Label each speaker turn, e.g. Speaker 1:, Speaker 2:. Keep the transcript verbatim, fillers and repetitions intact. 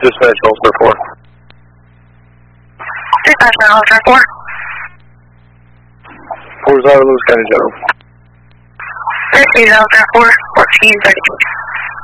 Speaker 1: Dispatch, Ulster four.
Speaker 2: Dispatch, Ulster four.
Speaker 1: four zero, Lewis County General.
Speaker 2: thirteen, Ulster four, fourteen, thirty.